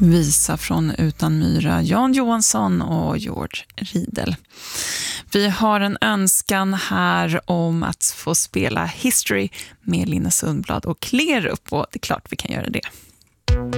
Visa från Utan myra, Jan Johansson och George Riedel. Vi har en önskan här om att få spela History med Linda Sundblad och Klerup, och det är klart vi kan göra det.